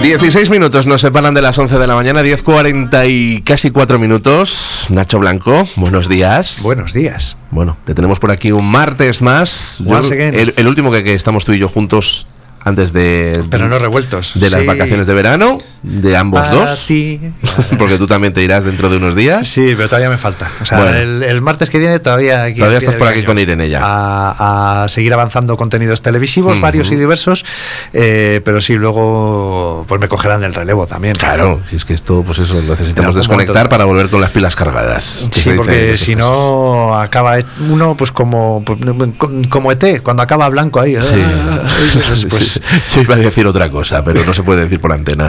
16 minutos nos separan de las 11 de la mañana, 10:40 y casi 4 minutos. Nacho Blanco, buenos días. Buenos días. Bueno, te tenemos por aquí un martes más. El último que estamos tú y yo juntos antes de... Pero no revueltos. De las vacaciones de verano, de ambos para dos. Ti. Porque tú también te irás dentro de unos días. Sí, pero todavía me falta. O sea, bueno, el martes que viene todavía estás por aquí con Irene ya. A seguir avanzando contenidos televisivos, varios y diversos. Pero sí, luego pues me cogerán el relevo también. Claro, si es que esto, pues eso, necesitamos desconectar para volver con las pilas cargadas. Sí, porque si no acaba uno pues como ET, cuando acaba blanco ahí. Sí. Pues, yo iba a decir otra cosa, pero no se puede decir por antena.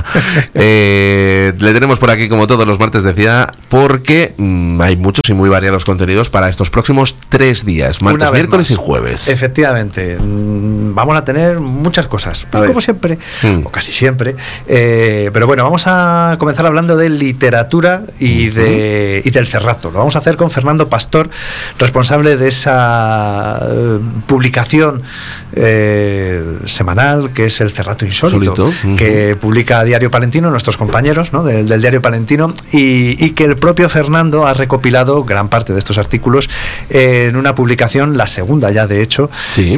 Le tenemos por aquí, como todos los martes decía, porque hay muchos y muy variados contenidos para estos próximos 3 días, martes, miércoles y jueves. Efectivamente, vamos a tener muchas cosas, pues como siempre, o casi siempre. Pero bueno, vamos a comenzar hablando de literatura y del Cerrato. Lo vamos a hacer con Fernando Pastor, responsable de esa publicación semanal que es el Cerrato Insólito, que publica Diario Palentino, nuestros compañeros, ¿no? del Diario Palentino, y que el propio Fernando ha recopilado gran parte de estos artículos en una publicación, la segunda ya de hecho,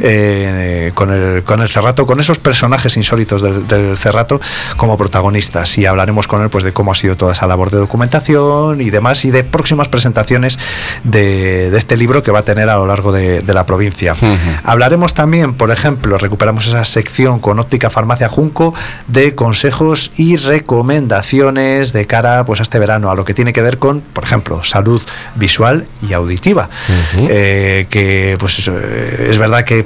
con el Cerrato, con esos personajes insólitos del Cerrato como protagonistas, y hablaremos con él pues de cómo ha sido toda esa labor de documentación y demás, y de próximas presentaciones de este libro que va a tener a lo largo de la provincia. Hablaremos también, por ejemplo, recuperamos esa sección con Óptica Farmacia Junco de consejos y recomendaciones de cara pues a este verano, a lo que tiene que ver con, por ejemplo, salud visual y auditiva, que pues es verdad que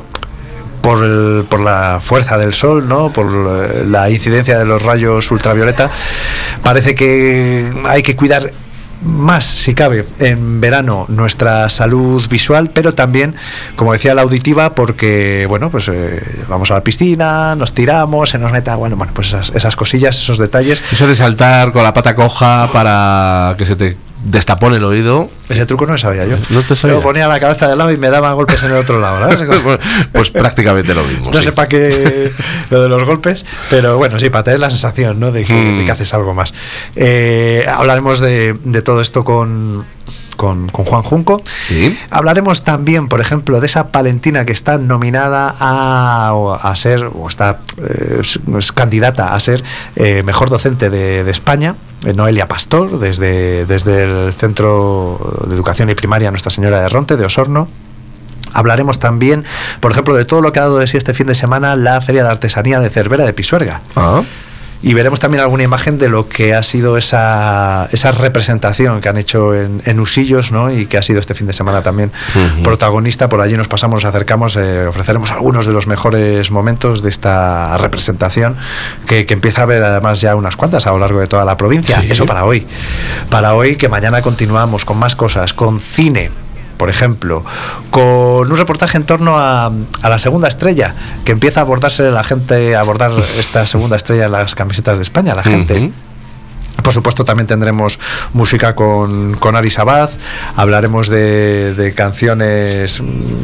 por la fuerza del sol, ¿no? Por la incidencia de los rayos ultravioleta, parece que hay que cuidar más, si cabe, en verano nuestra salud visual, pero también, como decía, la auditiva, porque, bueno, pues vamos a la piscina, nos tiramos, se nos meta, bueno, pues esas cosillas, esos detalles. Eso de saltar con la pata coja para que se te destapone el oído. Ese truco no lo sabía yo. No te sabía. Yo ponía la cabeza de lado y me daban golpes en el otro lado, ¿no? Pues prácticamente lo mismo. No sé para qué lo de los golpes, pero bueno, sí, para tener la sensación, ¿no? de que haces algo más. Hablaremos de todo esto con Juan Junco. ¿Sí? Hablaremos también, por ejemplo, de esa palentina que está nominada a ser, o está es candidata a ser mejor docente de España, Noelia Pastor, desde el Centro de Educación y Primaria Nuestra Señora de Ronte, de Osorno. Hablaremos también, por ejemplo, de todo lo que ha dado de sí este fin de semana la Feria de Artesanía de Cervera de Pisuerga. Y veremos también alguna imagen de lo que ha sido esa representación que han hecho en Usillos, ¿no? Y que ha sido este fin de semana también protagonista. Por allí nos pasamos, nos acercamos, ofreceremos algunos de los mejores momentos de esta representación que empieza a haber además ya unas cuantas a lo largo de toda la provincia. Sí. Eso para hoy. Para hoy, que mañana continuamos con más cosas, con cine, por ejemplo, con un reportaje en torno a la segunda estrella, que empieza a abordarse la gente, a abordar esta segunda estrella en las camisetas de España, la gente. Por supuesto, también tendremos música con Ari Sabaz. Hablaremos de canciones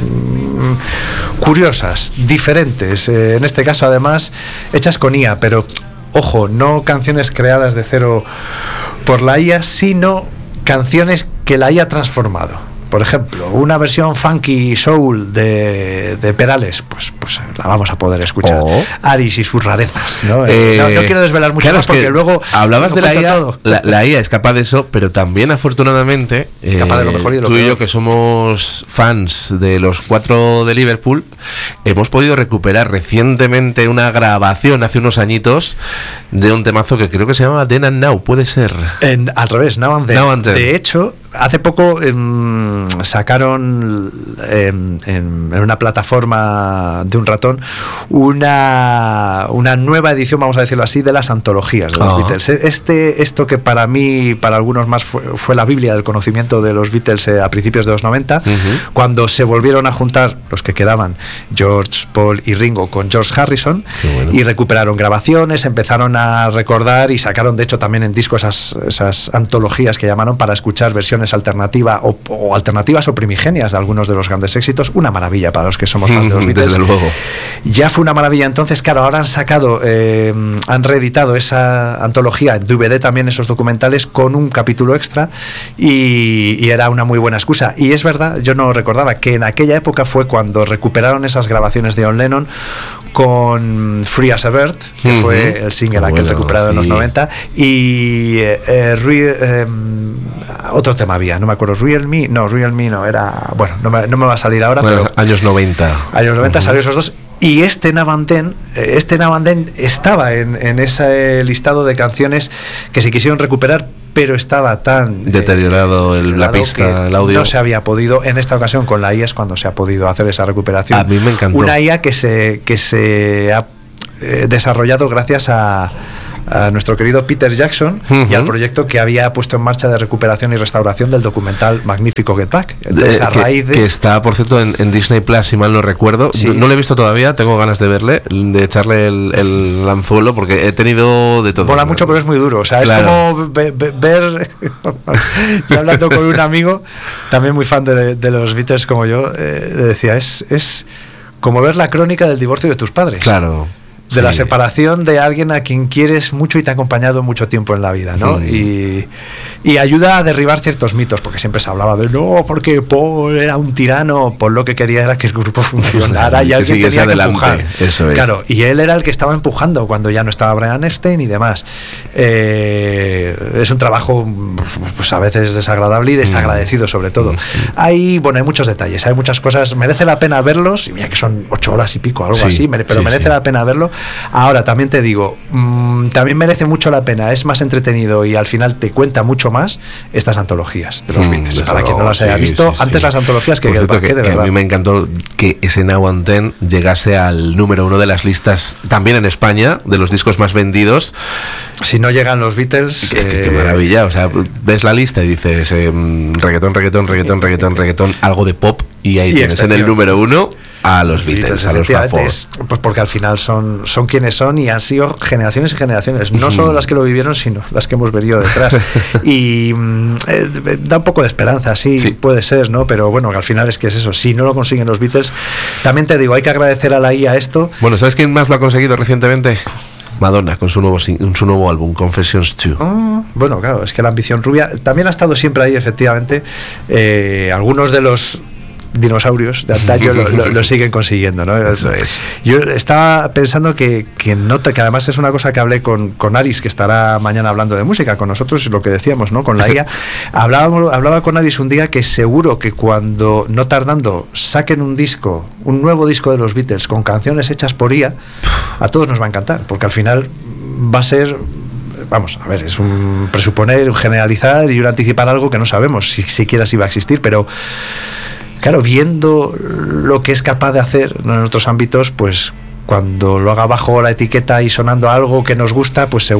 curiosas, diferentes, en este caso además hechas con IA, pero ojo, no canciones creadas de cero por la IA, sino canciones que la IA ha transformado. Por ejemplo, una versión funky soul de Perales, pues la vamos a poder escuchar. Aris y sus rarezas, ¿no? No quiero desvelar mucho más porque luego hablabas de la IA. La IA es capaz de eso, pero también afortunadamente capaz de lo mejor y de lo tú peor. Y yo, que somos fans de los 4 de Liverpool, hemos podido recuperar recientemente una grabación hace unos añitos de un temazo que creo que se llama Then and Now, puede ser. Al revés, Now and Then. De hecho, hace poco sacaron en una plataforma de un ratón una nueva edición, vamos a decirlo así, de las antologías de los Beatles. Esto que para mí, para algunos más, fue la Biblia del conocimiento de los Beatles a principios de los 90, cuando se volvieron a juntar los que quedaban, George, Paul y Ringo, con George Harrison, y recuperaron grabaciones, empezaron a recordar y sacaron de hecho también en disco esas antologías que llamaron para escuchar versiones versiones alternativas o alternativas o primigenias de algunos de los grandes éxitos. Una maravilla para los que somos fans de los Beatles. Desde luego. Ya fue una maravilla. Entonces, claro, ahora han reeditado esa antología en DVD también, esos documentales, con un capítulo extra, y era una muy buena excusa. Y es verdad, yo no recordaba que en aquella época fue cuando recuperaron esas grabaciones de John Lennon con Free as a Bird, que fue el single aquel recuperado en los 90, y otro tema había, no me acuerdo, Real Me no, era, bueno, no me va a salir ahora, pero años 90 salió esos dos. Y este Now and Then estaba en ese listado de canciones que se quisieron recuperar, pero estaba tan deteriorado la pista, el audio. No se había podido. En esta ocasión con la IA es cuando se ha podido hacer esa recuperación. A mí me encantó. Una IA que se ha desarrollado gracias a nuestro querido Peter Jackson y al proyecto que había puesto en marcha de recuperación y restauración del documental magnífico Get Back. Entonces, a raíz de... que está, por cierto, en Disney Plus, si mal no recuerdo. Sí. No lo he visto todavía, tengo ganas de verle, de echarle el anzuelo, porque he tenido de todo. Mola mucho, pero es muy duro. O sea, claro. Es como ver... Yo hablando con un amigo, también muy fan de los Beatles como yo, le decía, es como ver la crónica del divorcio de tus padres. Claro. De la separación de alguien a quien quieres mucho y te ha acompañado mucho tiempo en la vida, ¿no? Y ayuda a derribar ciertos mitos, porque siempre se hablaba de no, porque Paul era un tirano. Paul lo que quería era que el grupo funcionara y alguien tenía que empujar. Eso es. Claro, y él era el que estaba empujando cuando ya no estaba Brian Epstein y demás. Es un trabajo, pues a veces desagradable y desagradecido, sobre todo. Hay muchos detalles, hay muchas cosas. Merece la pena verlos, y mira que son 8 horas y pico, algo así, pero merece la pena verlo. Ahora, también te digo, también merece mucho la pena, es más entretenido y al final te cuenta mucho más estas antologías de los Beatles, para quien no las haya visto. Antes las antologías que cierto, de que verdad. A mí me encantó que ese Now and Then llegase al número 1 de las listas, también en España, de los discos más vendidos. Si no llegan los Beatles... Qué maravilla, o sea, ves la lista y dices reggaetón, algo de pop, y ahí tienes en el número 1 a los Beatles, a los Fafos. Pues porque al final son quienes son y han sido generaciones y generaciones, no solo las que lo vivieron, sino las que hemos venido detrás. Y da un poco de esperanza, sí, puede ser, ¿no? Pero bueno, que al final es que es eso, si no lo consiguen los Beatles, también te digo, hay que agradecer a la IA esto. Bueno, ¿sabes quién más lo ha conseguido recientemente? Madonna, con su nuevo álbum, Confessions 2. Bueno, claro, es que la ambición rubia también ha estado siempre ahí, efectivamente. Algunos de los dinosaurios de antaño lo siguen consiguiendo, ¿no? Eso es. Yo estaba pensando que además es una cosa que hablé con Aris, que estará mañana hablando de música con nosotros, lo que decíamos, ¿no? Con la IA. Hablaba con Aris un día que seguro que cuando, no tardando, saquen un nuevo disco de los Beatles con canciones hechas por IA, a todos nos va a encantar, porque al final va a ser... Vamos, a ver, es un presuponer, un generalizar y un anticipar algo que no sabemos si siquiera si va a existir, pero... Claro, viendo lo que es capaz de hacer en otros ámbitos, pues cuando lo haga bajo la etiqueta y sonando algo que nos gusta, pues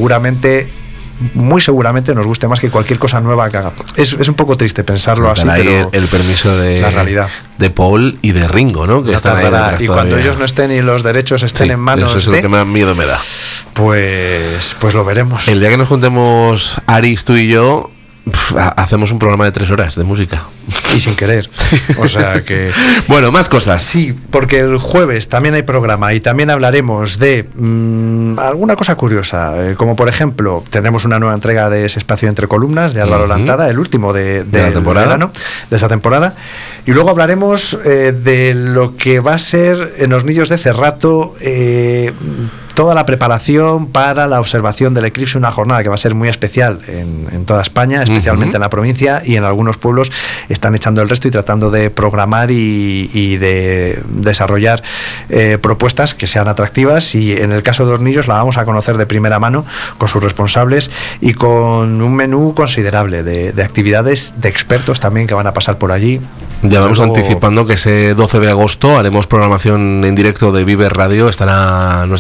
muy seguramente nos guste más que cualquier cosa nueva que haga. Es un poco triste pensarlo así, pero el permiso de la realidad de Paul y de Ringo, ¿no? Que están ahí y cuando ellos no estén y los derechos estén en manos, eso es lo que más miedo me da. Pues lo veremos. El día que nos juntemos Aris, tú y yo, hacemos un programa de 3 horas de música. Y sin querer. O sea que... Bueno, más cosas. Sí, porque el jueves también hay programa y también hablaremos de alguna cosa curiosa, como por ejemplo, tendremos una nueva entrega de ese espacio entre columnas de Álvaro Lantada, el último de la temporada, verano, de esta temporada. Y luego hablaremos de lo que va a ser en los Hornillos de Cerrato, toda la preparación para la observación del eclipse, una jornada que va a ser muy especial en toda España, especialmente en la provincia, y en algunos pueblos están echando el resto y tratando de programar y de desarrollar propuestas que sean atractivas, y en el caso de Hornillos la vamos a conocer de primera mano con sus responsables y con un menú considerable de actividades de expertos también que van a pasar por allí. Ya vamos anticipando que ese 12 de agosto haremos programación en directo de Vive Radio. Estará nuestra compañera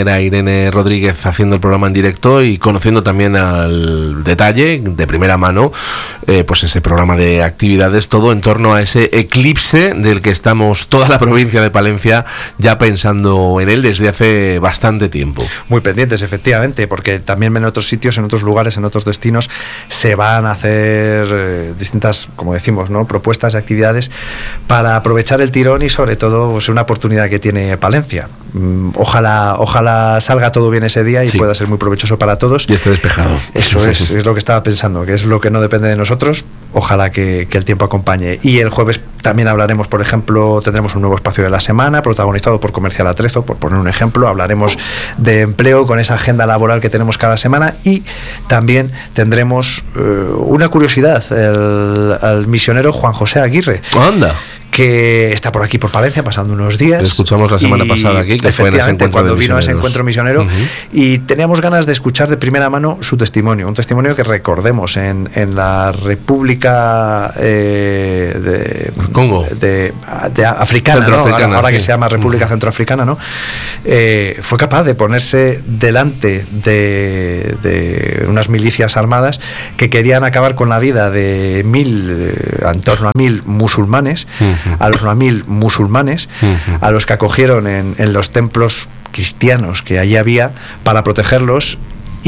compañera Irene Rodríguez haciendo el programa en directo y conociendo también al detalle, de primera mano, pues ese programa de actividades, todo en torno a ese eclipse del que estamos toda la provincia de Palencia ya pensando en él desde hace bastante tiempo. Muy pendientes, efectivamente, porque también en otros sitios, en otros lugares, en otros destinos se van a hacer distintas, como decimos, ¿no?, propuestas y actividades para aprovechar el tirón y sobre todo pues, una oportunidad que tiene Palencia. Ojalá salga todo bien ese día y pueda ser muy provechoso para todos. Y esté despejado. Eso es lo que estaba pensando, que es lo que no depende de nosotros. Ojalá que el tiempo acompañe. Y el jueves también hablaremos, por ejemplo, tendremos un nuevo espacio de la semana protagonizado por Comercial Atrezo, por poner un ejemplo. Hablaremos de empleo con esa agenda laboral que tenemos cada semana y también tendremos una curiosidad, el misionero Juan José Aguirre. ¡Anda! Que está por aquí por Palencia pasando unos días. Lo escuchamos la semana pasada aquí, que fue en ese encuentro cuando vino a ese encuentro misionero, y teníamos ganas de escuchar de primera mano su testimonio, un testimonio que recordemos en la República de Congo, de africana, ¿no? ahora que se llama República Centroafricana, ¿no? Fue capaz de ponerse delante de unas milicias armadas que querían acabar con la vida de en torno a 1000 musulmanes, a los 1000 musulmanes, a los que acogieron en los templos cristianos que allí había para protegerlos